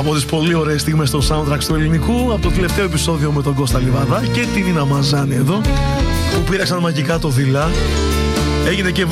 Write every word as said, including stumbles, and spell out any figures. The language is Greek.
Από τις πολύ ωραίες στιγμές στο soundtrack του ελληνικού, από το τελευταίο επεισόδιο με τον Κώστα Λιβάδα και την Νίνα Μαζάνη εδώ, που πήραξαν μαγικά το δειλά. Έγινε και